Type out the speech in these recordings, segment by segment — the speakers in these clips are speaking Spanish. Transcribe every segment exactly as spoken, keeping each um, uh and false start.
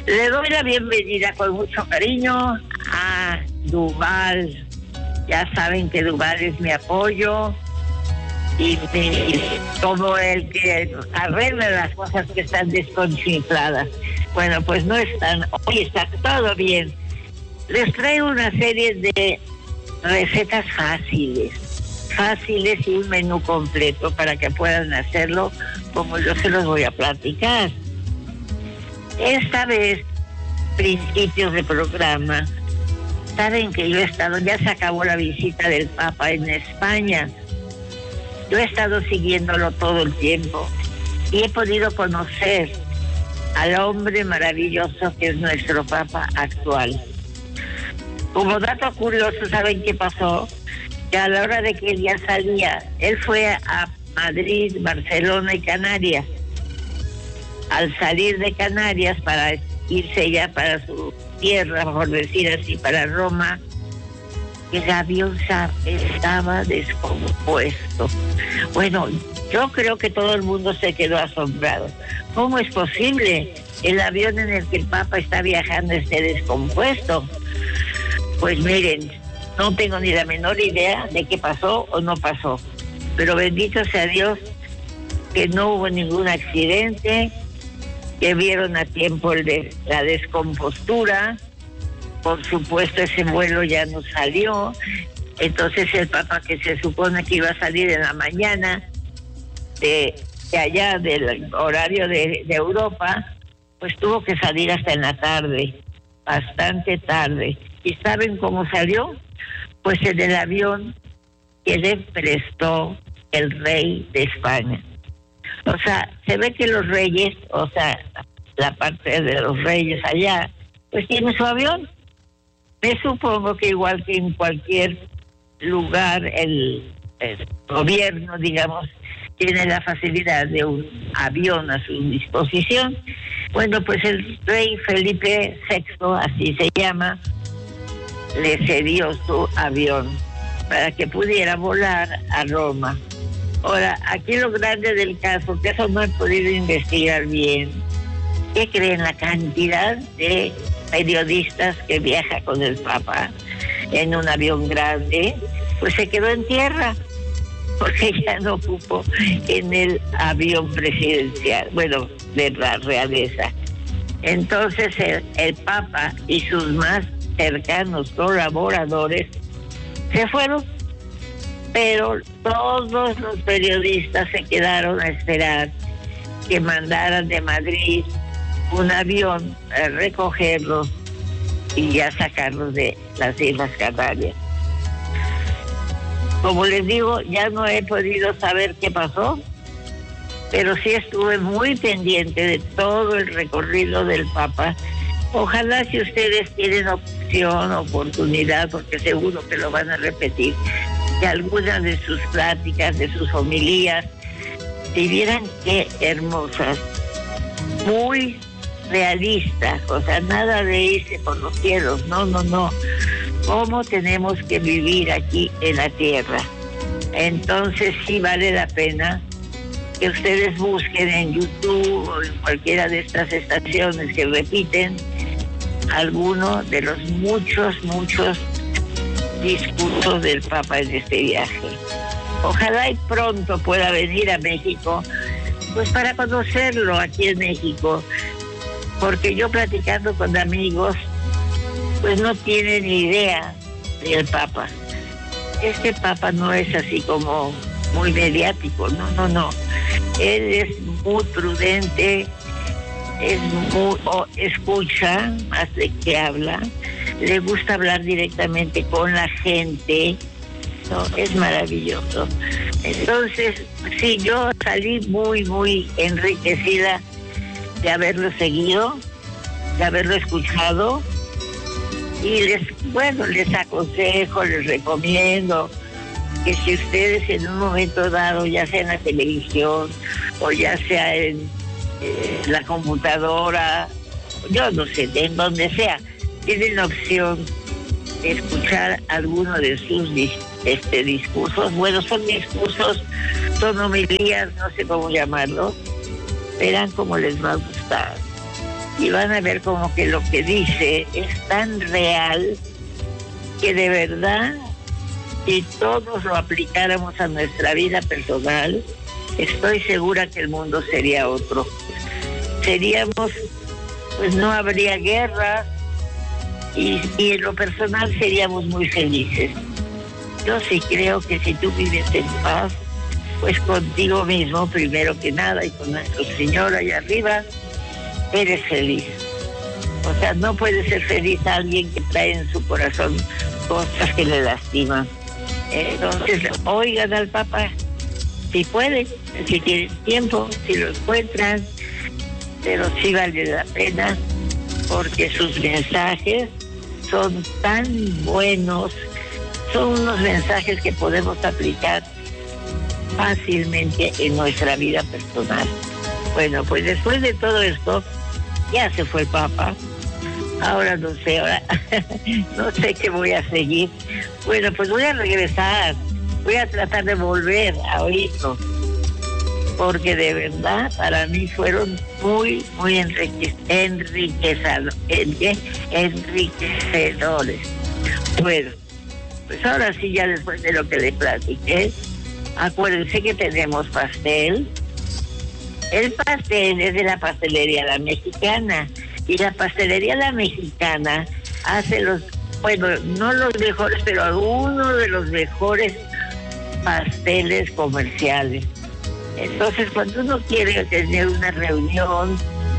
Le doy la bienvenida con mucho cariño a Duvall. Ya saben que Duvall es mi apoyo y, y como el que arregla las cosas que están desconchifladas. Bueno, pues no están, hoy está todo bien. Les traigo una serie de recetas fáciles, fáciles y un menú completo para que puedan hacerlo como yo se los voy a platicar. Esta vez, principios de programa, saben que yo he estado, ya se acabó la visita del Papa en España. Yo he estado siguiéndolo todo el tiempo y he podido conocer al hombre maravilloso que es nuestro Papa actual. Como dato curioso, ¿saben qué pasó? Que a la hora de que él ya salía, él fue a Madrid, Barcelona y Canarias. Al salir de Canarias para irse ya para su tierra, por decir así, para Roma, el avión estaba descompuesto. Bueno, yo creo que todo el mundo se quedó asombrado. ¿Cómo es posible el avión en el que el Papa está viajando esté descompuesto? Pues miren, no tengo ni la menor idea de qué pasó o no pasó, pero bendito sea Dios que no hubo ningún accidente, que vieron a tiempo el de la descompostura. Por supuesto, ese vuelo ya no salió. Entonces el Papa, que se supone que iba a salir en la mañana de, de allá del horario de, de Europa, pues tuvo que salir hasta en la tarde, bastante tarde. ¿Y saben cómo salió? Pues en el avión que le prestó el rey de España. O sea, se ve que los reyes, o sea, la parte de los reyes allá, pues tiene su avión. Me supongo que igual que en cualquier lugar, el, el gobierno, digamos, tiene la facilidad de un avión a su disposición. Bueno, pues el rey Felipe sexto, así se llama, le cedió su avión para que pudiera volar a Roma. Ahora, aquí lo grande del caso, que eso no he podido investigar bien, ¿qué creen? La cantidad de periodistas que viaja con el Papa en un avión grande, pues se quedó en tierra, porque ya no ocupó en el avión presidencial, bueno, de la realeza. Entonces el, el Papa y sus más cercanos colaboradores se fueron, pero todos los periodistas se quedaron a esperar que mandaran de Madrid un avión a recogerlos y ya sacarlos de las Islas Canarias. Como les digo, ya no he podido saber qué pasó, pero sí estuve muy pendiente de todo el recorrido del Papa. Ojalá, si ustedes tienen opción, oportunidad, porque seguro que lo van a repetir, que algunas de sus pláticas, de sus homilías, si vieran qué hermosas, muy realistas, o sea, nada de irse por los cielos, no, no, no. ¿Cómo tenemos que vivir aquí en la tierra? Entonces sí vale la pena que ustedes busquen en YouTube o en cualquiera de estas estaciones que repiten alguno de los muchos, muchos discursos del Papa en este viaje. Ojalá y pronto pueda venir a México, pues para conocerlo aquí en México, porque yo platicando con amigos, pues no tienen ni idea del Papa. Este Papa no es así como muy mediático, no, no, no. Él es muy prudente, es muy, oh, escucha más de que habla, le gusta hablar directamente con la gente, ¿no? Es maravilloso. Entonces, sí, yo salí muy, muy enriquecida de haberlo seguido, de haberlo escuchado, y les, bueno, les aconsejo, les recomiendo que si ustedes en un momento dado, ya sea en la televisión o ya sea en eh, la computadora, yo no sé, en donde sea, tienen la opción de escuchar alguno de sus este, discursos. Bueno, son discursos, son homilías, no sé cómo llamarlo, verán cómo les va a gustar. y van a ver como que lo que dice es tan real que de verdad, si todos lo aplicáramos a nuestra vida personal, estoy segura que el mundo sería otro. Seríamos, pues no habría guerra y, y en lo personal seríamos muy felices. Yo sí creo que si tú vives en paz, pues contigo mismo, primero que nada, y con nuestro Señor allá arriba, eres feliz. O sea, no puede ser feliz a alguien que trae en su corazón cosas que le lastiman. Entonces, oigan al Papa, si pueden, si tienen tiempo, si lo encuentran, pero sí vale la pena, porque sus mensajes son tan buenos, son unos mensajes que podemos aplicar fácilmente en nuestra vida personal. Bueno, pues después de todo esto, ya se fue el Papa. Ahora no sé, ahora no sé qué voy a seguir. Bueno, pues voy a regresar, voy a tratar de volver a oírlo, porque de verdad para mí fueron muy, muy enrique, enriquecedores. enriquecedores. Bueno, pues ahora sí, ya después de lo que le platiqué, acuérdense que tenemos pastel. El pastel es de la pastelería La Mexicana. Y la pastelería La Mexicana hace los, bueno, no los mejores, pero algunos de los mejores pasteles comerciales. Entonces, cuando uno quiere tener una reunión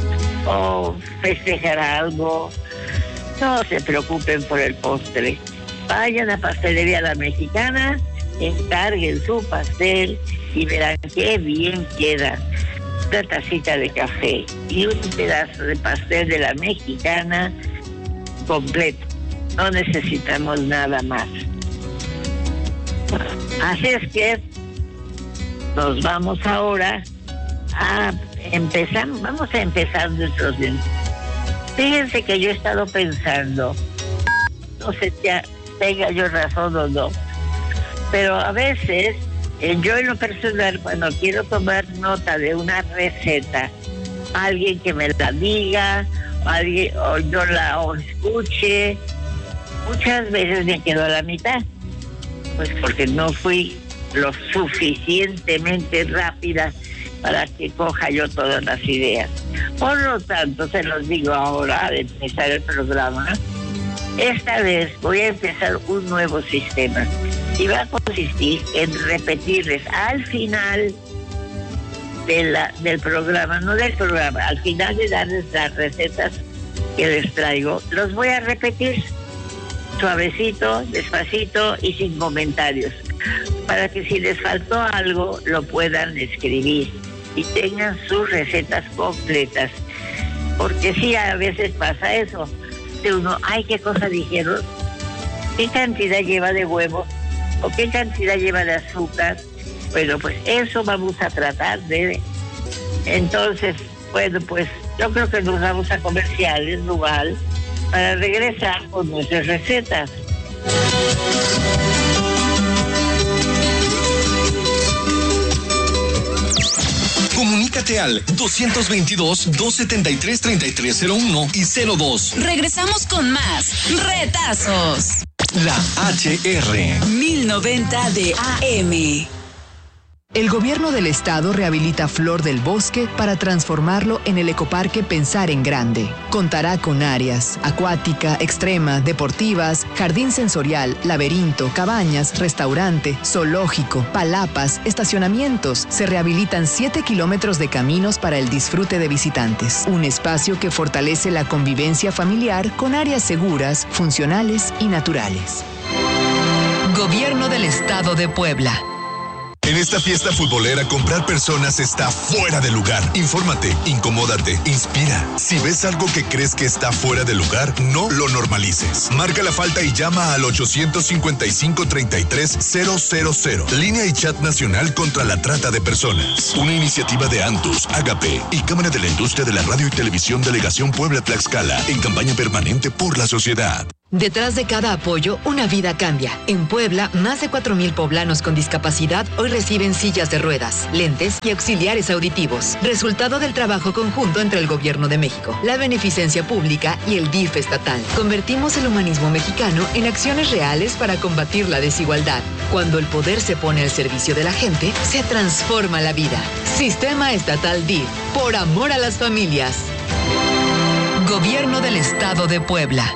o festejar algo, no se preocupen por el postre. Vayan a Pastelería La Mexicana, encarguen su pastel y verán qué bien queda. Una tacita de café y un pedazo de pastel de La Mexicana completo. No necesitamos nada más. Así es que nos vamos ahora a empezar, vamos a empezar nuestros días. Fíjense que yo he estado pensando, no sé si tenga yo razón o no, pero a veces yo en lo personal, cuando quiero tomar nota de una receta, alguien que me la diga, alguien, o yo la o escuche, muchas veces me quedo a la mitad, pues porque no fui lo suficientemente rápida para que coja yo todas las ideas. Por lo tanto, se los digo ahora, al empezar el programa, esta vez voy a empezar un nuevo sistema. Y va a consistir en repetirles al final de la, del programa, no del programa, al final de darles las recetas que les traigo, los voy a repetir suavecito, despacito y sin comentarios, para que si les faltó algo lo puedan escribir y tengan sus recetas completas. Porque sí, a veces pasa eso, de uno, ay, ¿qué cosa dijeron? ¿Qué cantidad lleva de huevos? ¿O qué cantidad lleva de azúcar? Bueno, pues eso vamos a tratar de... Entonces, bueno, pues yo creo que nos vamos a comerciales, Duval, para regresar con nuestras recetas. Comunícate al dos veintidós, dos setenta y tres, treinta y tres cero uno y cero dos. Regresamos con más retazos. La H R mil noventa de A M. El gobierno del estado rehabilita Flor del Bosque para transformarlo en el ecoparque Pensar en Grande. Contará con áreas acuática, extrema, deportivas, jardín sensorial, laberinto, cabañas, restaurante, zoológico, palapas, estacionamientos. Se rehabilitan siete kilómetros de caminos para el disfrute de visitantes. Un espacio que fortalece la convivencia familiar con áreas seguras, funcionales y naturales. Gobierno del Estado de Puebla. En esta fiesta futbolera, comprar personas está fuera de lugar. Infórmate, incomódate, inspira. Si ves algo que crees que está fuera de lugar, no lo normalices. Marca la falta y llama al ochocientos cincuenta y cinco, treinta y tres, cero cero cero. Línea y chat nacional contra la trata de personas. Una iniciativa de Antus, Agape y Cámara de la Industria de la Radio y Televisión Delegación Puebla-Tlaxcala en campaña permanente por la sociedad. Detrás de cada apoyo, una vida cambia. En Puebla, más de cuatro mil poblanos con discapacidad hoy reciben sillas de ruedas, lentes y auxiliares auditivos. Resultado del trabajo conjunto entre el Gobierno de México, la Beneficencia Pública y el D I F estatal. Convertimos el humanismo mexicano en acciones reales para combatir la desigualdad. Cuando el poder se pone al servicio de la gente, se transforma la vida. Sistema Estatal D I F, por amor a las familias. Gobierno del Estado de Puebla.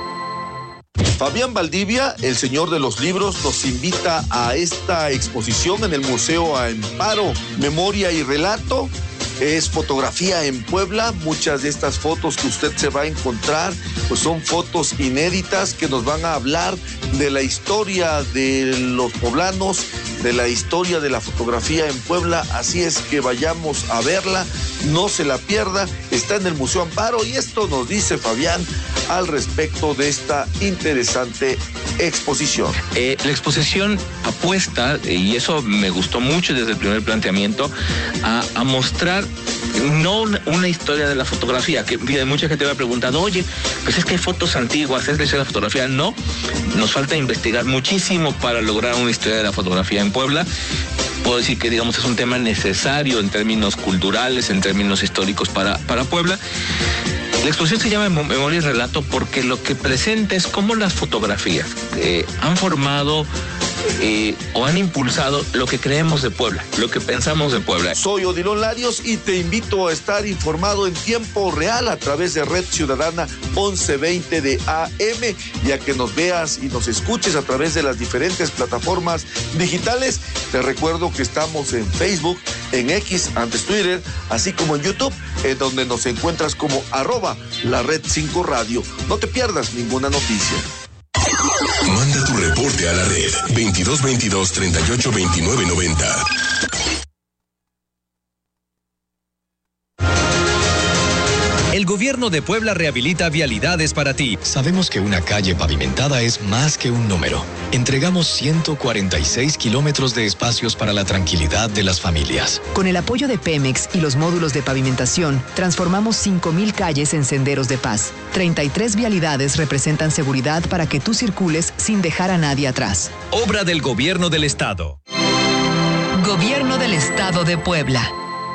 Fabián Valdivia, el señor de los libros, nos invita a esta exposición en el Museo Amparo, Memoria y Relato. Es fotografía en Puebla. Muchas de estas fotos que usted se va a encontrar pues son fotos inéditas que nos van a hablar de la historia de los poblanos, de la historia de la fotografía en Puebla. Así es que vayamos a verla, no se la pierda. Está en el Museo Amparo y esto nos dice Fabián al respecto de esta interesante exposición. Eh, la exposición apuesta, y eso me gustó mucho desde el primer planteamiento, a, a mostrar no una, una historia de la fotografía, que mucha gente me ha preguntado, oye, pues es que hay fotos antiguas, es la historia de la fotografía. No, nos falta investigar muchísimo para lograr una historia de la fotografía en Puebla. Puedo decir que, digamos, es un tema necesario en términos culturales, en términos históricos para, para Puebla. La exposición se llama Memoria y Relato porque lo que presenta es cómo las fotografías eh, han formado eh, o han impulsado lo que creemos de Puebla, lo que pensamos de Puebla. Soy Odilon Larios y te invito a estar informado en tiempo real a través de Red Ciudadana once veinte de A M y a que nos veas y nos escuches a través de las diferentes plataformas digitales. Te recuerdo que estamos en Facebook, en X, antes Twitter, así como en YouTube, en donde nos encuentras como arroba la Red cinco Radio. No te pierdas ninguna noticia. Manda tu reporte a la red veintidós veintidós treinta y ocho veintinueve noventa. El Gobierno de Puebla rehabilita vialidades para ti. Sabemos que una calle pavimentada es más que un número. Entregamos ciento cuarenta y seis kilómetros de espacios para la tranquilidad de las familias. Con el apoyo de Pemex y los módulos de pavimentación, transformamos cinco mil calles en senderos de paz. treinta y tres vialidades representan seguridad para que tú circules sin dejar a nadie atrás. Obra del Gobierno del Estado. Gobierno del Estado de Puebla.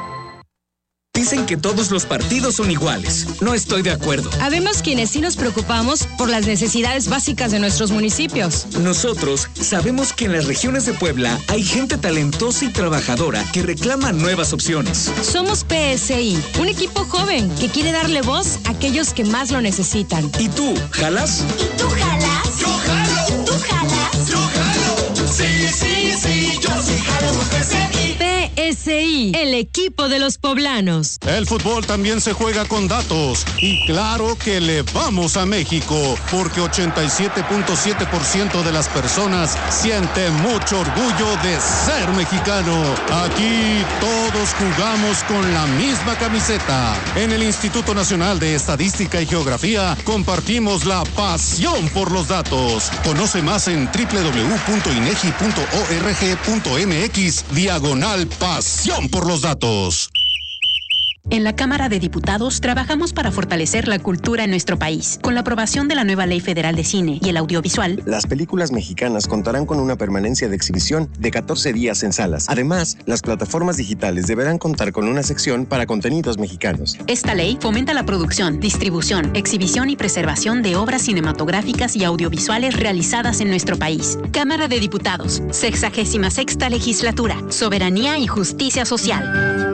Dicen que todos los partidos son iguales. No estoy de acuerdo. Habemos quienes sí nos preocupamos por las necesidades básicas de nuestros municipios. Nosotros sabemos que en las regiones de Puebla hay gente talentosa y trabajadora que reclama nuevas opciones. Somos P S I, un equipo joven que quiere darle voz a aquellos que más lo necesitan. ¿Y tú, jalas? ¿Y tú jalas? Yo jalo. ¿Tú jalas? Yo jalo. Sí, sí, sí, yo sí jalo. P S I. P S I, el equipo de los poblanos. El fútbol también se juega con datos y claro que le vamos a México porque ochenta y siete punto siete por ciento de las personas sienten mucho orgullo de ser mexicano. Aquí todos jugamos con la misma camiseta. En el Instituto Nacional de Estadística y Geografía compartimos la pasión por los datos. Conoce más en doble u doble u doble u punto inegi punto org punto mx diagonal pasión por los datos. En la Cámara de Diputados trabajamos para fortalecer la cultura en nuestro país. Con la aprobación de la nueva Ley Federal de Cine y el Audiovisual, las películas mexicanas contarán con una permanencia de exhibición de catorce días en salas. Además, las plataformas digitales deberán contar con una sección para contenidos mexicanos. Esta ley fomenta la producción, distribución, exhibición y preservación de obras cinematográficas y audiovisuales realizadas en nuestro país. Cámara de Diputados, sexagésima sexta legislatura, soberanía y justicia social.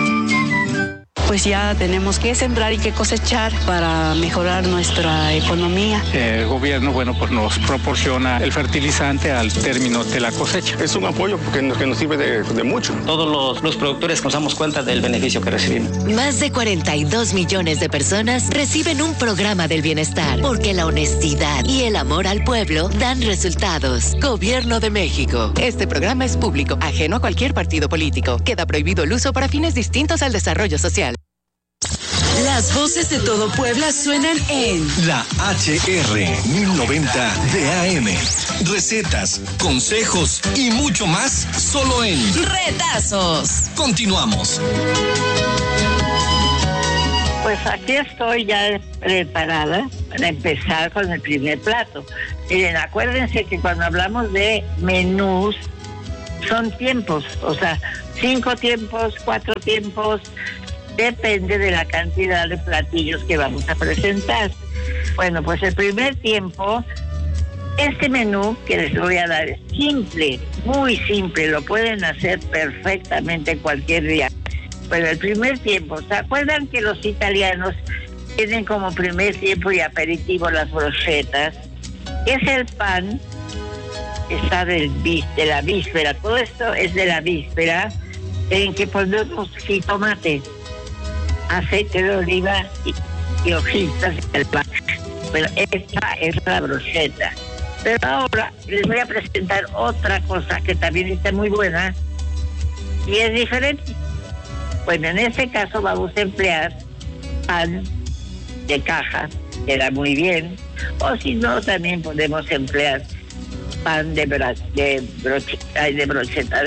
Pues ya tenemos que sembrar y que cosechar para mejorar nuestra economía. El gobierno, bueno, pues nos proporciona el fertilizante al término de la cosecha. Es un apoyo porque nos, que nos sirve de, de mucho. Todos los, los productores nos damos cuenta del beneficio que recibimos. Más de cuarenta y dos millones de personas reciben un programa del bienestar porque la honestidad y el amor al pueblo dan resultados. Gobierno de México. Este programa es público, ajeno a cualquier partido político. Queda prohibido el uso para fines distintos al desarrollo social. Las voces de todo Puebla suenan en la H R mil noventa de A M. Recetas, consejos y mucho más solo en Retazos. Continuamos. Pues aquí estoy ya preparada para empezar con el primer plato. Miren, acuérdense que cuando hablamos de menús, son tiempos, o sea, cinco tiempos, cuatro tiempos, depende de la cantidad de platillos que vamos a presentar. Bueno, pues el primer tiempo, este menú que les voy a dar es simple, muy simple, lo pueden hacer perfectamente cualquier día. Bueno, el primer tiempo, ¿se acuerdan que los italianos tienen como primer tiempo y aperitivo las brochetas? Es el pan que está del, de la víspera, todo esto es de la víspera, en que ponemos jitomate, aceite de oliva y, y hojitas del pan. Bueno, esta es la brocheta. Pero ahora les voy a presentar otra cosa que también está muy buena y es diferente. Bueno, en este caso vamos a emplear pan de caja, que da muy bien, o si no, también podemos emplear pan de, bra de brocheta, ay, de brocheta.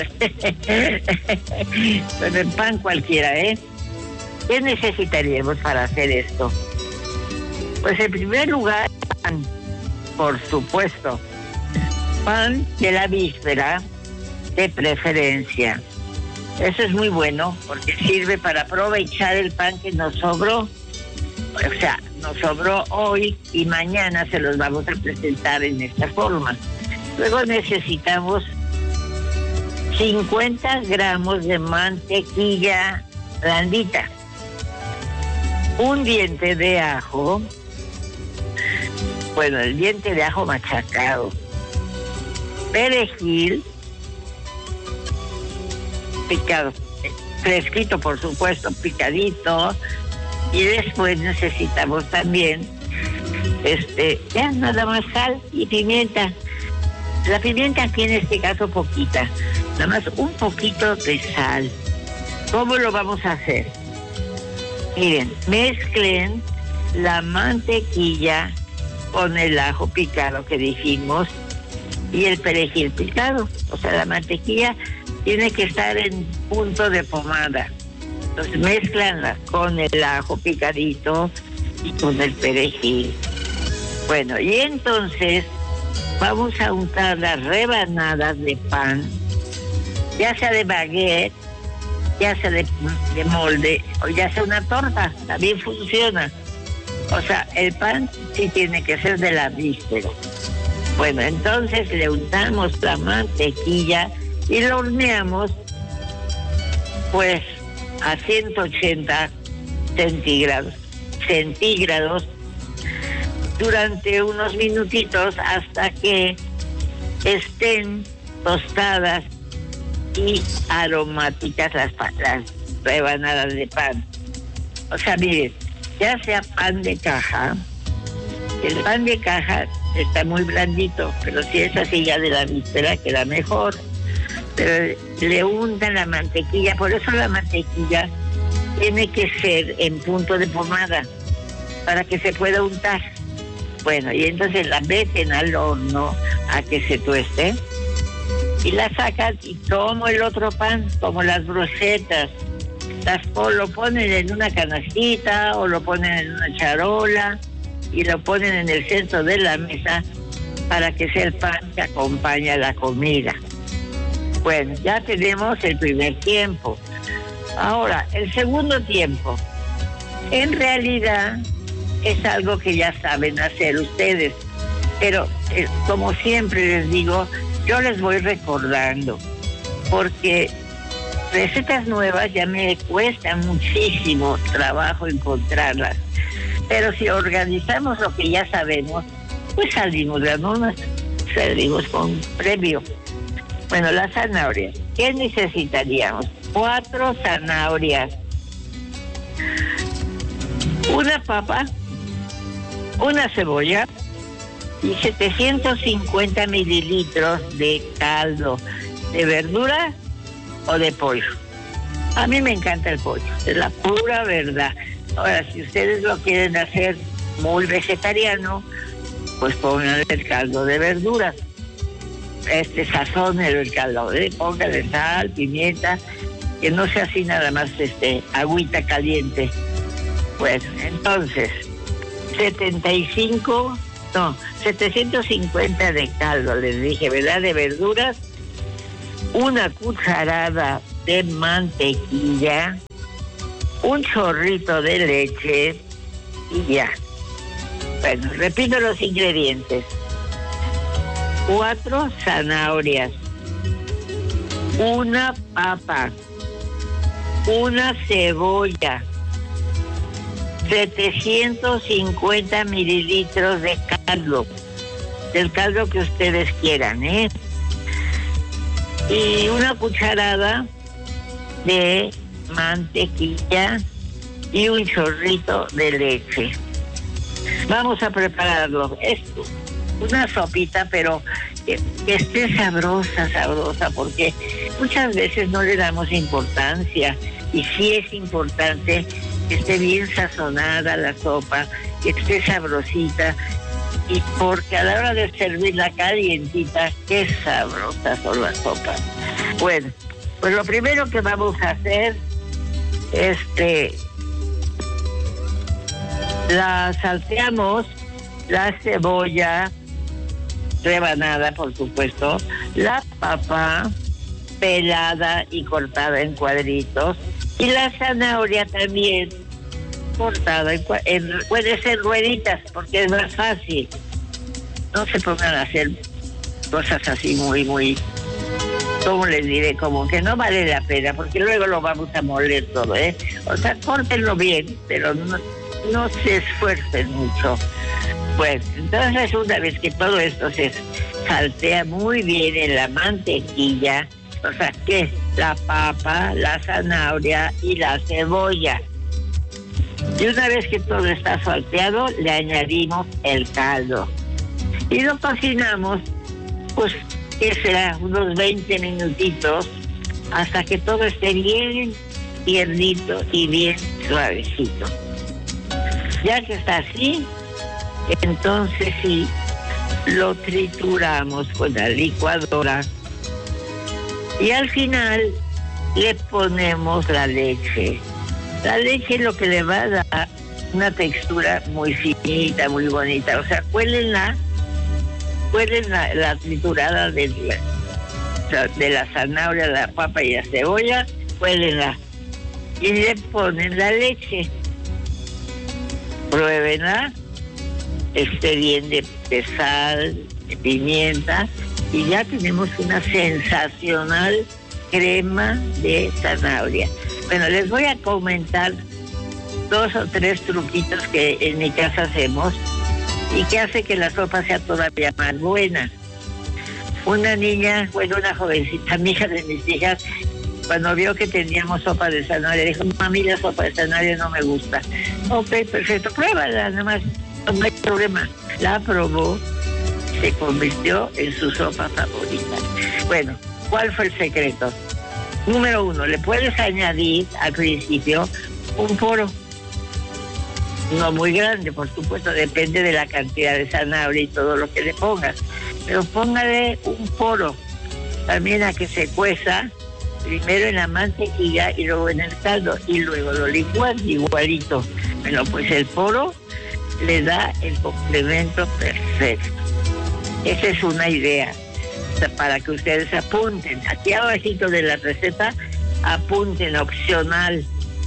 Bueno, el pan cualquiera, ¿eh? ¿Qué necesitaríamos para hacer esto? Pues en primer lugar, pan, por supuesto. Pan de la víspera, de preferencia. Eso es muy bueno porque sirve para aprovechar el pan que nos sobró. O sea, nos sobró hoy y mañana se los vamos a presentar en esta forma. Luego necesitamos cincuenta gramos de mantequilla blandita, un diente de ajo, bueno, el diente de ajo machacado, perejil picado, fresquito por supuesto, picadito, y después necesitamos también este, ya nada más sal y pimienta. La pimienta aquí en este caso poquita, nada más un poquito de sal. ¿Cómo lo vamos a hacer? Miren, mezclen la mantequilla con el ajo picado que dijimos y el perejil picado. O sea, la mantequilla tiene que estar en punto de pomada. Entonces mezclanla con el ajo picadito y con el perejil. Bueno, y entonces vamos a untar las rebanadas de pan, ya sea de baguette, ya sea de, de molde, o ya sea una torta, también funciona. O sea, el pan sí tiene que ser de la víspera. Bueno, entonces le untamos la mantequilla y lo horneamos pues a ciento ochenta centígrados, centígrados durante unos minutitos hasta que estén tostadas y aromáticas las, las rebanadas de pan. O sea, miren, ya sea pan de caja, el pan de caja está muy blandito, pero si es así ya de la víspera queda mejor. Pero le untan la mantequilla, por eso la mantequilla tiene que ser en punto de pomada para que se pueda untar. Bueno, y entonces la meten al horno a que se tueste y la sacan, y como el otro pan, como las brochetas, las o lo ponen en una canastita o lo ponen en una charola y lo ponen en el centro de la mesa para que sea el pan que acompaña la comida. Bueno, ya tenemos el primer tiempo. Ahora, el segundo tiempo, en realidad es algo que ya saben hacer ustedes, pero eh, como siempre les digo, yo les voy recordando, porque recetas nuevas ya me cuesta muchísimo trabajo encontrarlas, pero si organizamos lo que ya sabemos, pues salimos de algunas, salimos con premio. Bueno, las zanahorias, ¿qué necesitaríamos? Cuatro zanahorias, una papa, una cebolla y setecientos cincuenta mililitros de caldo de verdura o de pollo. A mí me encanta el pollo, es la pura verdad. Ahora, si ustedes lo quieren hacer muy vegetariano, pues pongan el caldo de verduras. Este sazón el caldo, ¿eh? Póngale sal, pimienta, que no sea así nada más este agüita caliente. Bueno, entonces, setenta y cinco, no, setecientos cincuenta de caldo, les dije, ¿verdad? De verduras, una cucharada de mantequilla, un chorrito de leche y ya. Bueno, repito los ingredientes. Cuatro zanahorias, una papa, una cebolla, setecientos cincuenta mililitros de caldo, del caldo que ustedes quieran, ¿eh? Y una cucharada de mantequilla y un chorrito de leche. Vamos a prepararlo. Es una sopita, pero que, que esté sabrosa, sabrosa, porque muchas veces no le damos importancia, y sí es importante que esté bien sazonada la sopa, que esté sabrosita, y porque a la hora de servirla calientita, qué sabrosas son las sopas. Bueno, pues lo primero que vamos a hacer, este, la salteamos, la cebolla rebanada, por supuesto, la papa pelada y cortada en cuadritos, y la zanahoria también cortada en, en puede ser rueditas, porque es más fácil. No se pongan a hacer cosas así muy, muy, ¿cómo les diré? Como que no vale la pena, porque luego lo vamos a moler todo, ¿eh? O sea, córtenlo bien, pero no, no se esfuercen mucho. Bueno, entonces una vez que todo esto se saltea muy bien en la mantequilla, o sea, que la papa, la zanahoria y la cebolla. Y una vez que todo está salteado, le añadimos el caldo. Y lo cocinamos, pues, que será unos veinte minutitos, hasta que todo esté bien tiernito y bien suavecito. Ya que está así, entonces sí, lo trituramos con la licuadora. Y al final le ponemos la leche. La leche es lo que le va a dar una textura muy finita, muy bonita. O sea, cuélenla, cuelen la, la triturada de la, de la zanahoria, la papa y la cebolla, cuélenla. Y le ponen la leche. Pruébenla, esté bien de, de sal, de pimienta, y ya tenemos una sensacional crema de zanahoria. Bueno, les voy a comentar dos o tres truquitos que en mi casa hacemos y que hace que la sopa sea todavía más buena. Una niña, bueno, una jovencita, amiga de mis hijas, cuando vio que teníamos sopa de zanahoria, dijo, mami, la sopa de zanahoria no me gusta. Ok, perfecto, pruébala, nada más, no hay problema. La probó, se convirtió en su sopa favorita. Bueno, ¿cuál fue el secreto? Número uno, le puedes añadir al principio un poro. No muy grande, por supuesto, depende de la cantidad de zanahoria y todo lo que le pongas. Pero póngale un poro también a que se cueza, primero en la mantequilla y luego en el caldo, y luego lo licúan igualito. Bueno, pues el poro le da el complemento perfecto. Esa es una idea para que ustedes apunten. Aquí abajito de la receta apunten opcional,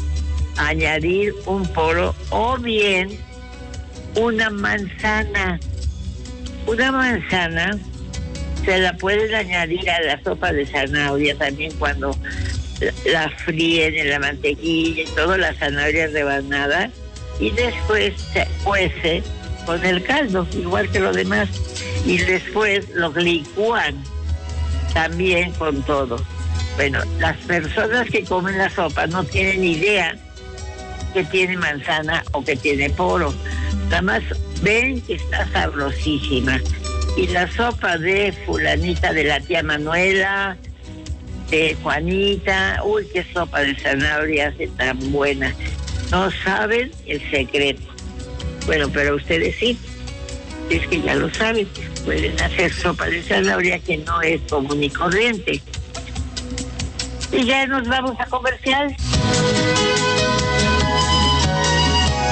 añadir un poro o bien una manzana. Una manzana se la pueden añadir a la sopa de zanahoria también cuando la fríen en la mantequilla y todo, la zanahoria rebanada, y después se cuece con el caldo, igual que lo demás, y después lo licúan también con todo. Bueno, las personas que comen la sopa no tienen idea que tiene manzana o que tiene poro, nada más ven que está sabrosísima. Y la sopa de fulanita, de la tía Manuela, de Juanita, uy, qué sopa de zanahoria hace tan buena. No saben el secreto. Bueno, pero ustedes sí, es que ya lo saben, pueden hacer sopa de zanahoria que no es común y corriente. Y ya nos vamos a comercial.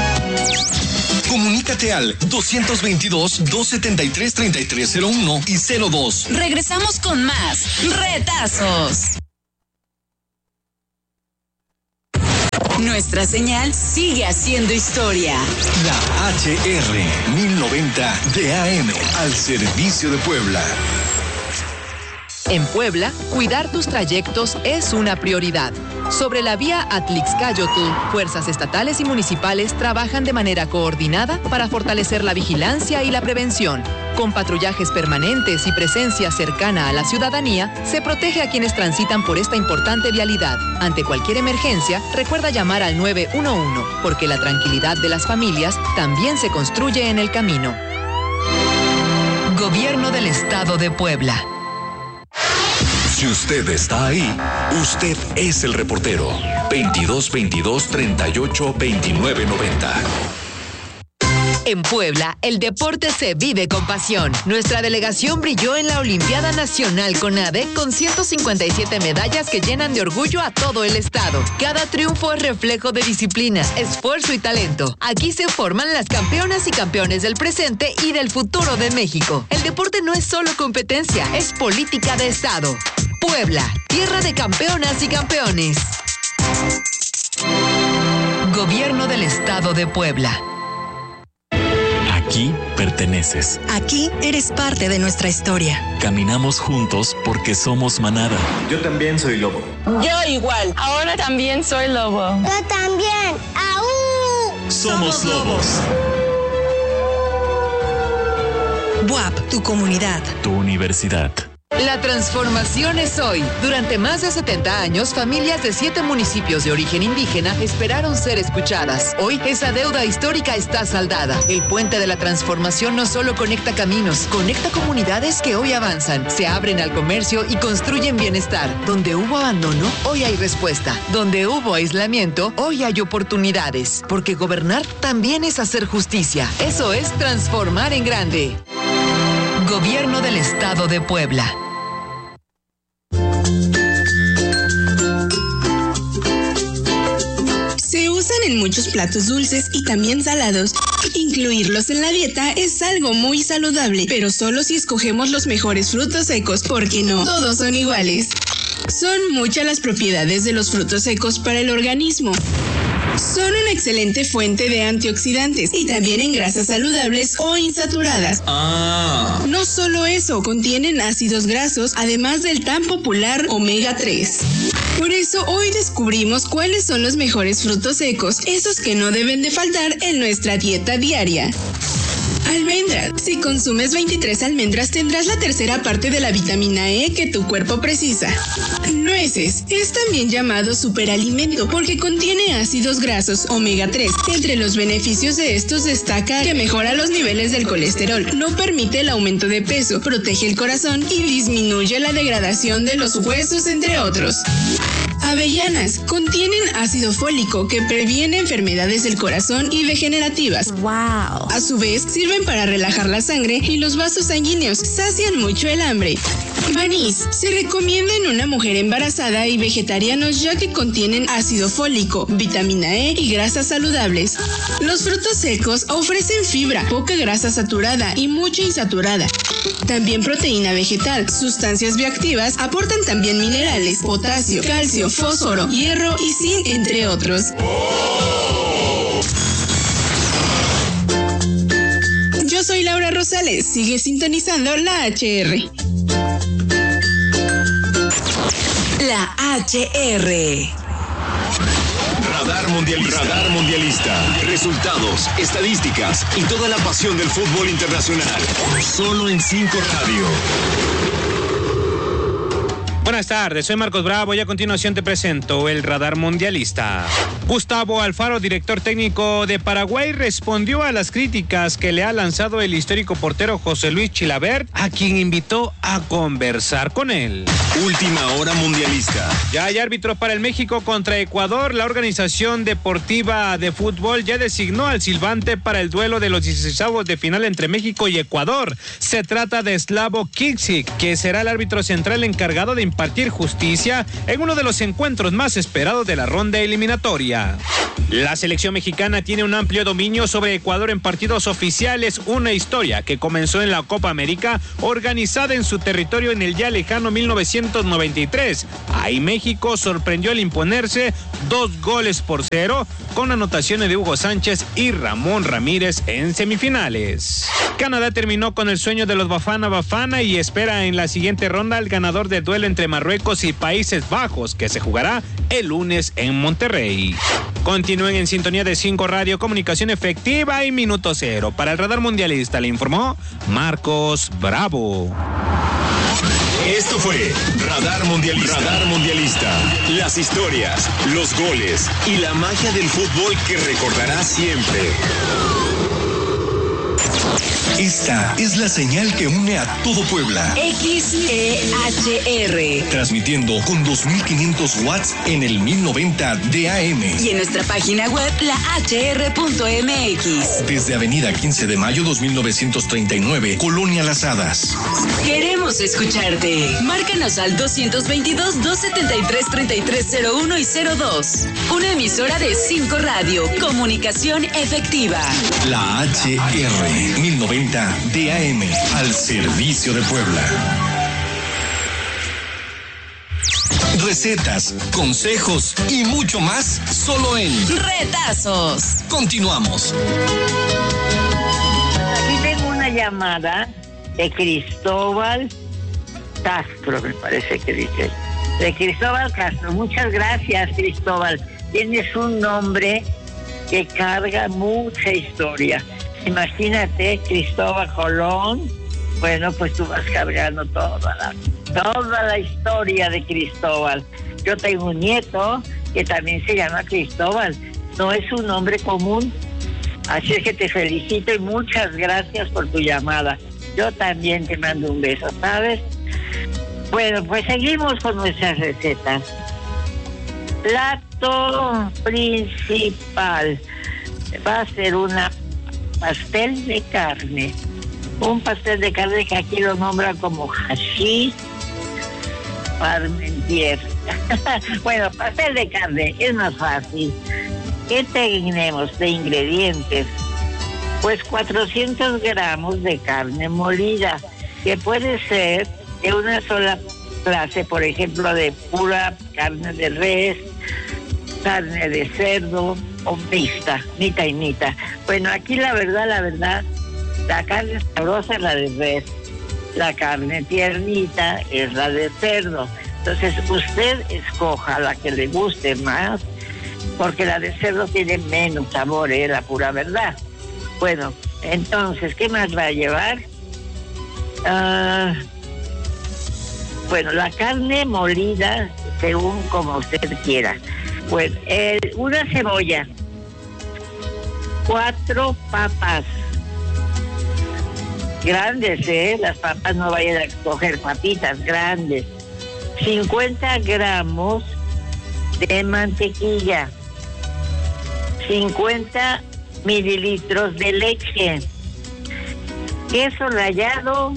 Comunícate al dos veintidós, dos setenta y tres, treinta y tres cero uno y cero dos. Regresamos con más retazos. Nuestra señal sigue haciendo historia. La H R mil noventa de A M al servicio de Puebla. En Puebla, cuidar tus trayectos es una prioridad. Sobre la vía Atlixcáyotl, fuerzas estatales y municipales trabajan de manera coordinada para fortalecer la vigilancia y la prevención. Con patrullajes permanentes y presencia cercana a la ciudadanía, se protege a quienes transitan por esta importante vialidad. Ante cualquier emergencia, recuerda llamar al nueve uno uno, porque la tranquilidad de las familias también se construye en el camino. Gobierno del Estado de Puebla. Si usted está ahí, usted es el reportero. veintidós veintidós, treinta y ocho, veintinueve noventa. En Puebla, el deporte se vive con pasión. Nuestra delegación brilló en la Olimpiada Nacional CONADE con ciento cincuenta y siete medallas que llenan de orgullo a todo el estado. Cada triunfo es reflejo de disciplina, esfuerzo y talento. Aquí se forman las campeonas y campeones del presente y del futuro de México. El deporte no es solo competencia, es política de estado. Puebla, tierra de campeonas y campeones. Gobierno del Estado de Puebla. Aquí perteneces. Aquí eres parte de nuestra historia. Caminamos juntos porque somos manada. Yo también soy lobo. Yo igual. Ahora también soy lobo. Yo también. ¡Aú! Somos lobos. B U A P, tu comunidad. Tu universidad. La transformación es hoy. Durante más de setenta años, familias de siete municipios de origen indígena esperaron ser escuchadas. Hoy, esa deuda histórica está saldada. El puente de la transformación no solo conecta caminos, conecta comunidades que hoy avanzan, se abren al comercio y construyen bienestar. Donde hubo abandono, hoy hay respuesta. Donde hubo aislamiento, hoy hay oportunidades. Porque gobernar también es hacer justicia. Eso es transformar en grande. Gobierno del Estado de Puebla. Se usan en muchos platos dulces y también salados. Incluirlos en la dieta es algo muy saludable, pero solo si escogemos los mejores frutos secos, porque no todos son iguales. Son muchas las propiedades de los frutos secos para el organismo. Son una excelente fuente de antioxidantes y también en grasas saludables o insaturadas. Ah. No solo eso, contienen ácidos grasos, además del tan popular omega tres. Por eso hoy descubrimos cuáles son los mejores frutos secos, esos que no deben de faltar en nuestra dieta diaria. Almendras. Si consumes veintitrés almendras tendrás la tercera parte de la vitamina E que tu cuerpo precisa. Nueces. Es también llamado superalimento porque contiene ácidos grasos omega tres. Entre los beneficios de estos destaca que mejora los niveles del colesterol, no permite el aumento de peso, protege el corazón y disminuye la degradación de los huesos, entre otros. Avellanas. Contienen ácido fólico que previene enfermedades del corazón y degenerativas. Wow. A su vez, sirven para relajar la sangre y los vasos sanguíneos. Sacian mucho el hambre. Manís. Se recomienda en una mujer embarazada y vegetarianos ya que contienen ácido fólico, vitamina E y grasas saludables. Los frutos secos ofrecen fibra, poca grasa saturada y mucha insaturada. También proteína vegetal, sustancias bioactivas, aportan también minerales, potasio, calcio, fósforo, hierro y zinc, entre otros. Yo soy Laura Rosales, sigue sintonizando la H R. La H R. Radar Mundialista. Radar Mundialista. Resultados, estadísticas y toda la pasión del fútbol internacional. Solo en cinco Radio. Buenas tardes, soy Marcos Bravo y a continuación te presento el Radar Mundialista. Gustavo Alfaro, director técnico de Paraguay, respondió a las críticas que le ha lanzado el histórico portero José Luis Chilavert, a quien invitó a conversar con él. Última hora mundialista. Ya hay árbitro para el México contra Ecuador. La organización deportiva de fútbol ya designó al silbante para el duelo de los dieciseisavos de final entre México y Ecuador. Se trata de Slavo Kiksik, que será el árbitro central encargado de impartir impartir justicia en uno de los encuentros más esperados de la ronda eliminatoria. La selección mexicana tiene un amplio dominio sobre Ecuador en partidos oficiales, una historia que comenzó en la Copa América organizada en su territorio en el ya lejano mil novecientos noventa y tres. Ahí México sorprendió al imponerse dos goles por cero con anotaciones de Hugo Sánchez y Ramón Ramírez en semifinales. Canadá terminó con el sueño de los Bafana Bafana y espera en la siguiente ronda al ganador del duelo entre Marruecos y Países Bajos, que se jugará el lunes en Monterrey. Continúen en sintonía de cinco Radio, comunicación efectiva y minuto cero. Para el Radar Mundialista le informó Marcos Bravo. Esto fue Radar Mundialista. Radar Mundialista. Las historias, los goles y la magia del fútbol que recordarás siempre. Esta es la señal que une a todo Puebla. X E H R. Transmitiendo con dos mil quinientos watts en el mil noventa de A M. Y en nuestra página web, la H R punto M X. Desde Avenida quince de mayo dos mil novecientos treinta y nueve, Colonia Las Hadas. Queremos escucharte. Márcanos al dos veintidós, doscientos setenta y tres, treinta y tres cero uno y cero dos. Una emisora de cinco Radio. Comunicación efectiva. La H R mil noventa de A M, al servicio de Puebla. Recetas, consejos y mucho más solo en Retazos. Continuamos. Aquí tengo una llamada de Cristóbal Castro, me parece que dice. De Cristóbal Castro. Muchas gracias, Cristóbal. Tienes un nombre que carga mucha historia. Imagínate, Cristóbal Colón. Bueno, pues tú vas cargando toda la, toda la historia de Cristóbal. Yo tengo un nieto que también se llama Cristóbal. No es un nombre común. Así es que te felicito y muchas gracias por tu llamada. Yo también te mando un beso, ¿sabes? Bueno, pues seguimos con nuestras recetas. Plato principal va a ser una pastel de carne. Un pastel de carne que aquí lo nombran como hashish parmentier. Bueno, pastel de carne es más fácil. ¿Qué tenemos de ingredientes? Pues cuatrocientos gramos de carne molida, que puede ser de una sola clase, por ejemplo, de pura carne de res, carne de cerdo o mixta, mitad y mitad. Bueno, aquí la verdad, la verdad, la carne sabrosa es la de res, la carne tiernita es la de cerdo. Entonces usted escoja la que le guste más, porque la de cerdo tiene menos sabor, es la pura verdad. Bueno, entonces, ¿qué más va a llevar? Uh, bueno, la carne molida, según como usted quiera. Pues el, una cebolla, cuatro papas grandes, ¿eh? Las papas no vayan a escoger papitas grandes. cincuenta gramos de mantequilla, cincuenta mililitros de leche, queso rallado,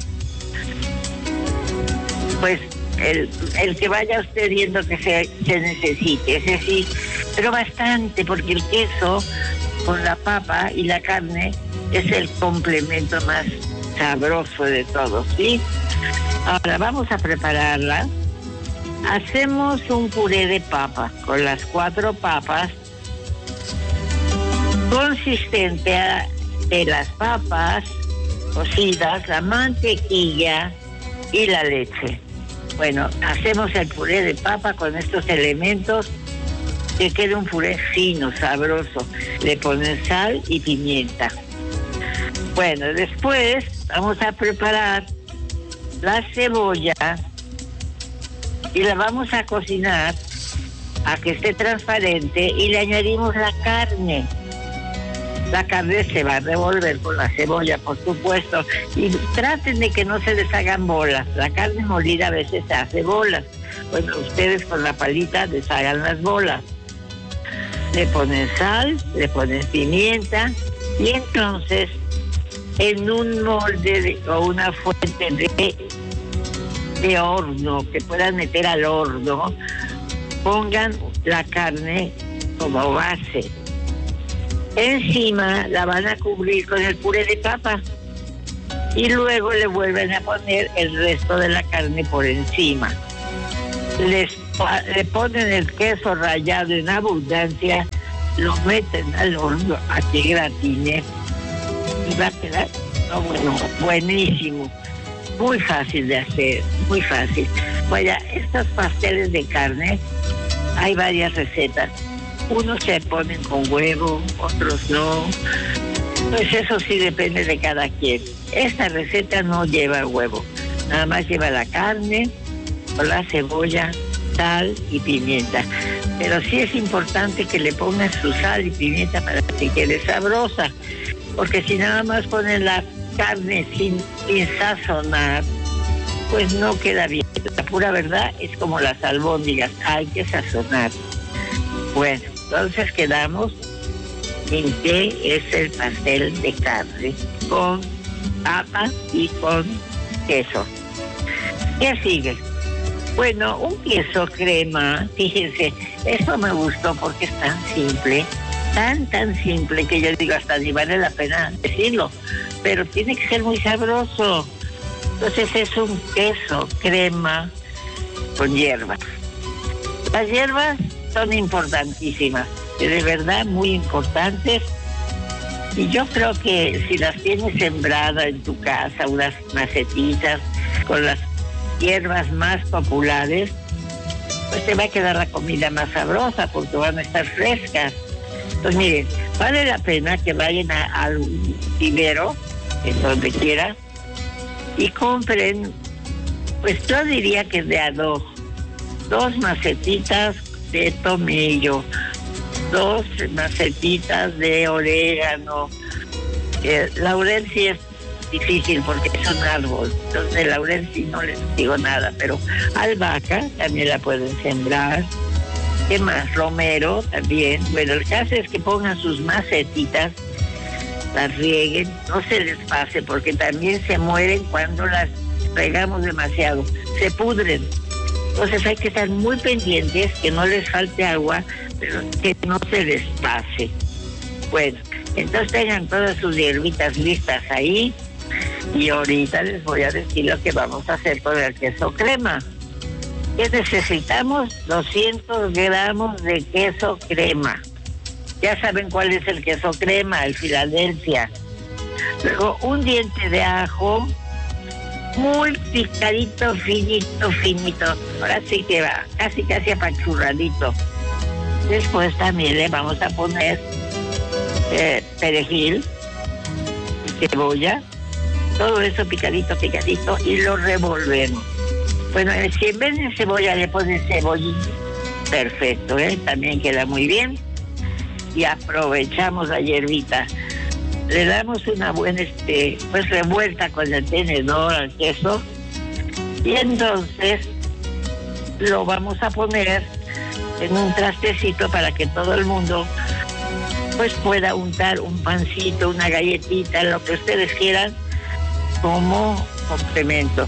pues el, el que vaya usted viendo que se, se necesite, ese sí, pero bastante, porque el queso con la papa y la carne es el complemento más sabroso de todos, ¿sí? Ahora vamos a prepararla. Hacemos un puré de papa con las cuatro papas, consistente de las papas cocidas, la mantequilla y la leche. Bueno, hacemos el puré de papa con estos elementos, que quede un puré fino, sabroso. Le ponen sal y pimienta. Bueno, después vamos a preparar la cebolla y la vamos a cocinar a que esté transparente y le añadimos la carne. La carne se va a revolver con la cebolla, por supuesto, y traten de que no se les hagan bolas. La carne molida a veces se hace bolas. Bueno, ustedes con la palita deshagan las bolas. Le ponen sal, le ponen pimienta y entonces en un molde de, o una fuente de de horno, que puedan meter al horno, pongan la carne como base. Encima la van a cubrir con el puré de papa y luego le vuelven a poner el resto de la carne por encima. Les, le ponen el queso rallado en abundancia, lo meten al horno a que gratine y va a quedar, no, bueno, buenísimo. Muy fácil de hacer, muy fácil. Vaya, estos pasteles de carne, hay varias recetas. Unos se ponen con huevo, otros no. Pues eso sí depende de cada quien. Esta receta no lleva huevo, nada más lleva la carne, con la cebolla, sal y pimienta. Pero sí es importante que le pongas su sal y pimienta para que quede sabrosa, porque si nada más ponen la carne sin, sin sazonar, pues no queda bien. La pura verdad es como las albóndigas, hay que sazonar. Bueno, entonces quedamos en que es el pastel de carne con papa y con queso. ¿Qué sigue? Bueno, un queso crema, fíjense, eso me gustó porque es tan simple, tan, tan simple que yo digo hasta ni vale la pena decirlo, pero tiene que ser muy sabroso. Entonces es un queso crema con hierbas. Las hierbas son importantísimas, de verdad muy importantes, y yo creo que si las tienes sembradas en tu casa, unas macetitas con las hierbas más populares, pues te va a quedar la comida más sabrosa porque van a estar frescas. Entonces miren, vale la pena que vayan a, al vivero, en donde quiera, y compren, pues yo diría que de a dos, dos macetitas de tomillo, dos macetitas de orégano. Eh, laurel sí es difícil porque es un árbol, entonces de laurel sí no les digo nada, pero albahaca también la pueden sembrar. ¿Qué más? Romero también. Bueno, el caso es que pongan sus macetitas, las rieguen, no se les pase porque también se mueren cuando las regamos demasiado, se pudren. Entonces hay que estar muy pendientes que no les falte agua, pero que no se les pase. Bueno, entonces tengan todas sus hierbitas listas ahí y ahorita les voy a decir lo que vamos a hacer con el queso crema. ¿Qué necesitamos? doscientos gramos de queso crema. Ya saben cuál es el queso crema, el Filadelfia. Luego un diente de ajo, muy picadito, finito, finito. Ahora sí que va, casi, casi apachurradito. Después también le vamos a poner eh, perejil, cebolla, todo eso picadito, picadito, y lo revolvemos. Bueno, si en vez de cebolla le ponen cebollín, perfecto, ¿eh? También queda muy bien. Y aprovechamos la hierbita. Le damos una buena este, pues revuelta con el tenedor al queso y entonces lo vamos a poner en un trastecito para que todo el mundo pues pueda untar un pancito, una galletita, lo que ustedes quieran como complemento.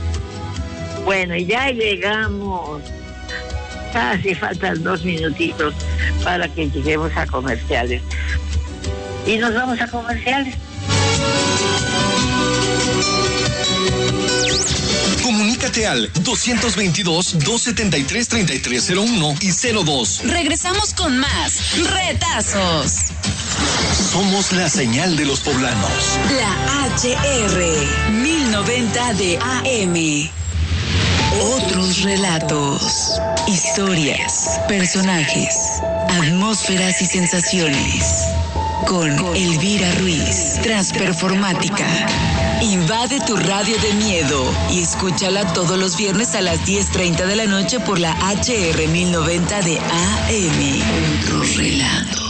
Bueno, ya llegamos. Casi faltan dos minutitos para que lleguemos a comerciales. Y nos vamos a comerciales. Comunícate al dos veintidós, doscientos setenta y tres, treinta y tres cero uno y cero dos. Regresamos con más Retazos. Somos la señal de los poblanos. La H R mil noventa de A M. Otros relatos, historias, personajes, atmósferas y sensaciones. Con Elvira Ruiz, Transperformática. Invade tu radio de miedo y escúchala todos los viernes a las diez treinta de la noche por la H R mil noventa de A M. Otros relatos.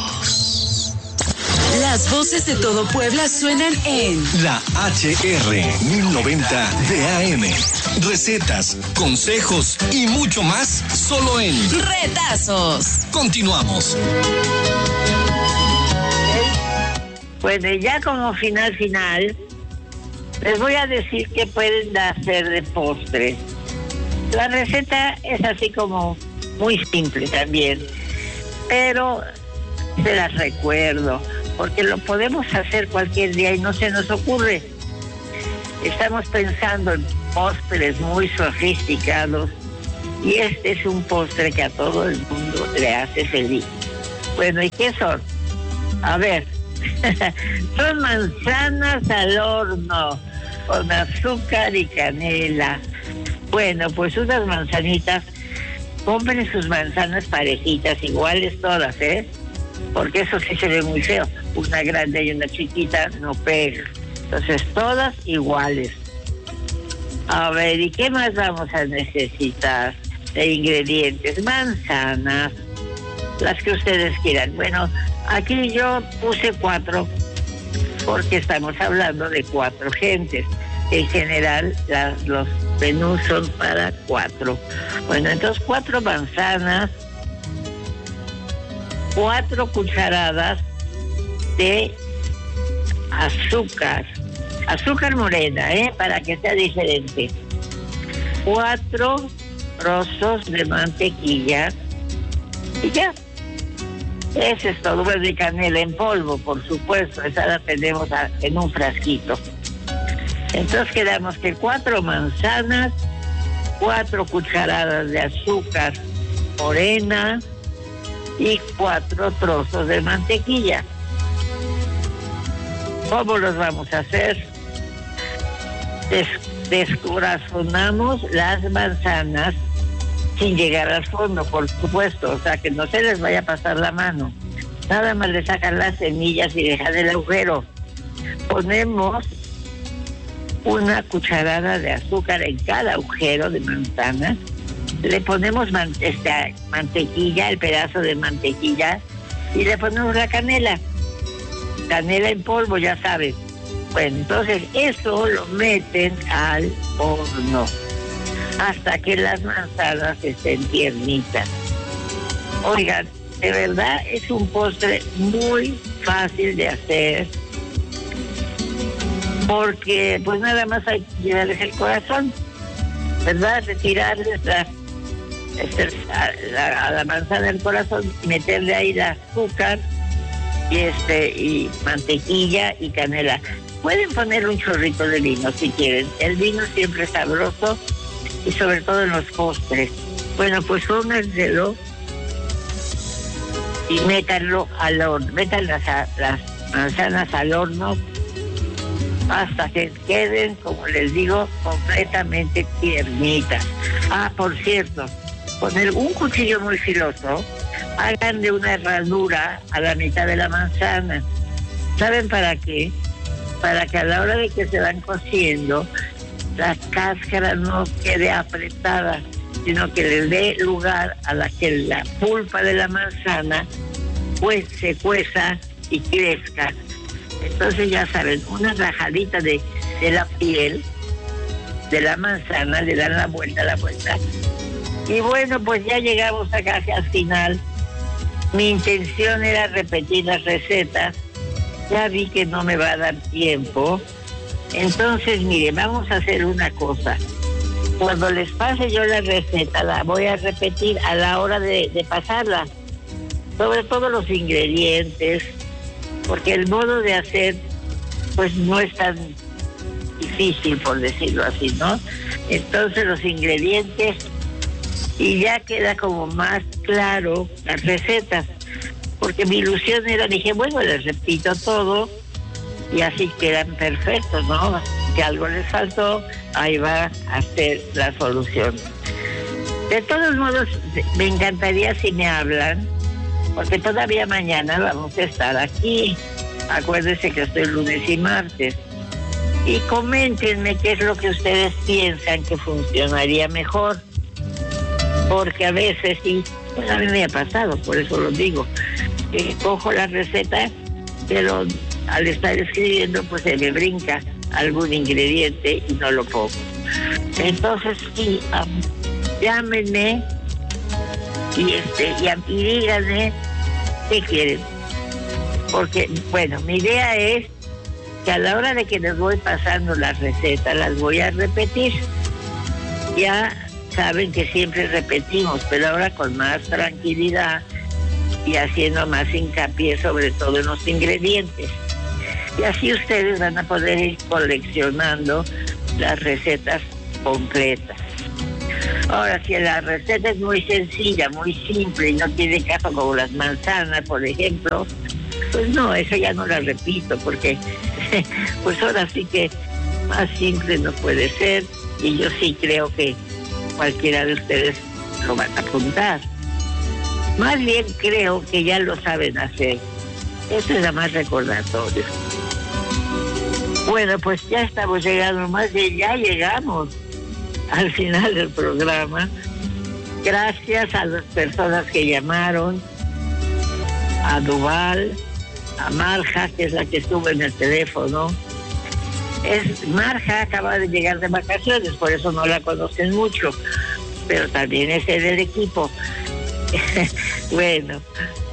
Las voces de todo Puebla suenan en la H R mil noventa de A M. Recetas, consejos y mucho más solo en Retazos. Continuamos. Bueno, y ya como final final, les voy a decir que pueden hacer de postre. La receta es así como muy simple también, pero se las recuerdo, porque lo podemos hacer cualquier día y no se nos ocurre. Estamos pensando en postres muy sofisticados y este es un postre que a todo el mundo le hace feliz. Bueno, ¿y qué son? A ver, son manzanas al horno con azúcar y canela. Bueno, pues unas manzanitas, compren sus manzanas parejitas, iguales todas, ¿eh? Porque eso sí se ve muy feo. Una grande y una chiquita no pega. Entonces, todas iguales. A ver, ¿y qué más vamos a necesitar de ingredientes? Manzanas, las que ustedes quieran. Bueno, aquí yo puse cuatro, porque estamos hablando de cuatro gentes. En general, las, los menús son para cuatro. Bueno, entonces cuatro manzanas, cuatro cucharadas de azúcar, azúcar morena, ¿eh? Para que sea diferente. Cuatro trozos de mantequilla y ya. Ese es todo. Pues de canela en polvo, por supuesto. Esa la tenemos a, en un frasquito. Entonces quedamos que cuatro manzanas, cuatro cucharadas de azúcar morena y cuatro trozos de mantequilla. ¿Cómo los vamos a hacer? Des descorazonamos las manzanas sin llegar al fondo, por supuesto, o sea, que no se les vaya a pasar la mano. Nada más le sacan las semillas y dejan el agujero. Ponemos una cucharada de azúcar en cada agujero de manzana. Le ponemos man esta mantequilla, el pedazo de mantequilla, y le ponemos la canela. Canela en polvo, ya sabes. Bueno, entonces eso lo meten al horno hasta que las manzanas estén tiernitas. Oigan, de verdad es un postre muy fácil de hacer, porque pues nada más hay que llenarles el corazón, ¿verdad? Retirarles la, a, la, a la manzana del corazón, meterle ahí el azúcar y este y mantequilla y canela. Pueden poner un chorrito de vino si quieren. El vino siempre es sabroso y sobre todo en los postres. Bueno, pues pónganselo y métanlo al horno. Metan las, las manzanas al horno hasta que queden, como les digo, completamente tiernitas. Ah, por cierto, con el, un cuchillo muy filoso, háganle una herradura a la mitad de la manzana. ¿Saben para qué? Para que a la hora de que se van cociendo, la cáscara no quede apretada, sino que les dé lugar a la que la pulpa de la manzana pues se cueza y crezca. Entonces ya saben, una rajadita de, de la piel de la manzana, le dan la vuelta, la vuelta. Y bueno, pues ya llegamos acá casi al final. Mi intención era repetir las recetas. Ya vi que no me va a dar tiempo. Entonces, mire, vamos a hacer una cosa. Cuando les pase yo la receta, la voy a repetir a la hora de, de pasarla. Sobre todo los ingredientes, porque el modo de hacer, pues no es tan difícil, por decirlo así, ¿no? Entonces los ingredientes, y ya queda como más claro las recetas, porque mi ilusión era, dije, bueno, les repito todo y así quedan perfectos, ¿no? Si algo les faltó, ahí va a ser la solución. De todos modos, me encantaría si me hablan, porque todavía mañana vamos a estar aquí. Acuérdense que estoy lunes y martes. Y coméntenme qué es lo que ustedes piensan que funcionaría mejor. Porque a veces sí, pues a mí me ha pasado, por eso lo digo. Que cojo la receta, pero al estar escribiendo, pues se me brinca algún ingrediente y no lo pongo. Entonces, sí, um, llámenme y, este, y, y díganme qué quieren. Porque, bueno, mi idea es que a la hora de que les voy pasando las recetas, las voy a repetir. Ya saben que siempre repetimos, pero ahora con más tranquilidad y haciendo más hincapié sobre todo en los ingredientes. Y así ustedes van a poder ir coleccionando las recetas completas. Ahora, si la receta es muy sencilla, muy simple y no tiene caso como las manzanas, por ejemplo, pues no, eso ya no la repito, porque pues ahora sí que más simple no puede ser, y yo sí creo que cualquiera de ustedes lo van a apuntar. Más bien creo que ya lo saben hacer. Eso es la más recordatorio. Bueno, pues ya estamos llegando, más bien ya llegamos al final del programa. Gracias a las personas que llamaron, a Duval, a Marja, que es la que estuvo en el teléfono. Es Marja acaba de llegar de vacaciones, por eso no la conocen mucho, pero también es del equipo. Bueno,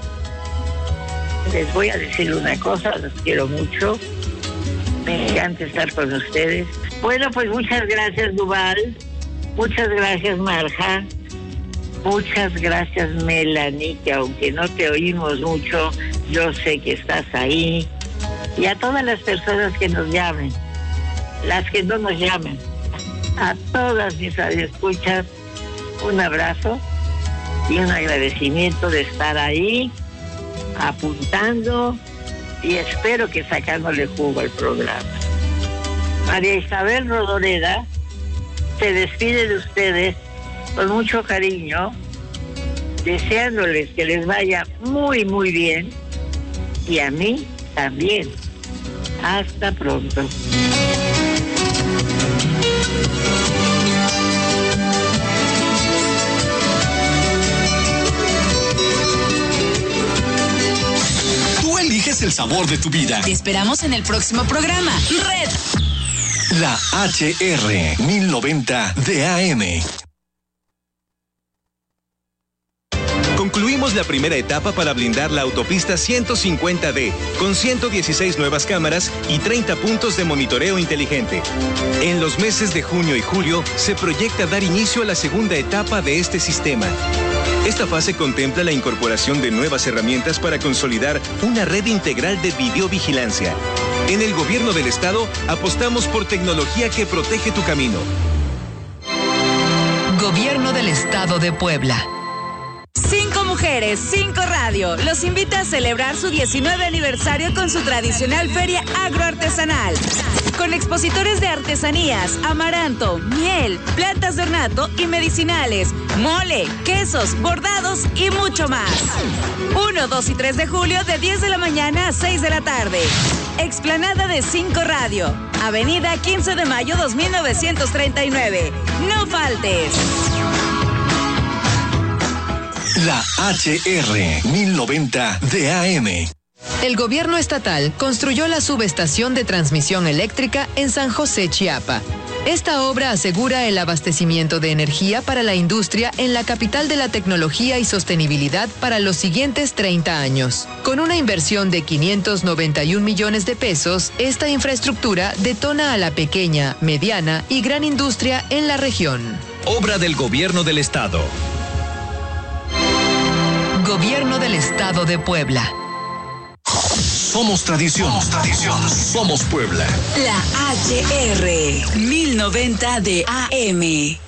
les voy a decir una cosa, los quiero mucho, me encanta estar con ustedes. Bueno, pues muchas gracias, Duval, muchas gracias, Marja, muchas gracias, Melanie, que aunque no te oímos mucho, yo sé que estás ahí, y a todas las personas que nos llamen, las que no nos llamen, a todas mis radioescuchas, un abrazo y un agradecimiento de estar ahí, apuntando, y espero que sacándole jugo al programa. María Isabel Rodoreda se despide de ustedes con mucho cariño, deseándoles que les vaya muy, muy bien, y a mí también. Hasta pronto. Tú eliges el sabor de tu vida. Te esperamos en el próximo programa. Red. La H R mil noventa de A M. Concluimos la primera etapa para blindar la autopista ciento cincuenta D, con ciento dieciséis nuevas cámaras y treinta puntos de monitoreo inteligente. En los meses de junio y julio se proyecta dar inicio a la segunda etapa de este sistema. Esta fase contempla la incorporación de nuevas herramientas para consolidar una red integral de videovigilancia. En el Gobierno del Estado apostamos por tecnología que protege tu camino. Gobierno del Estado de Puebla. Cinco Mujeres, Cinco Radio los invita a celebrar su diecinueve aniversario con su tradicional feria agroartesanal. Con expositores de artesanías, amaranto, miel, plantas de ornato y medicinales, mole, quesos, bordados y mucho más. uno, dos y tres de julio de diez de la mañana a seis de la tarde. Explanada de Cinco Radio, Avenida quince de mayo dos mil novecientos treinta y nueve. No faltes. La H R mil noventa de A M. El gobierno estatal construyó la subestación de transmisión eléctrica en San José, Chiapa. Esta obra asegura el abastecimiento de energía para la industria en la capital de la tecnología y sostenibilidad para los siguientes treinta años. Con una inversión de quinientos noventa y un millones de pesos, esta infraestructura detona a la pequeña, mediana y gran industria en la región. Obra del Gobierno del Estado. Gobierno del Estado de Puebla. Somos tradición. Somos tradición. Somos Puebla. La H R mil noventa de A M.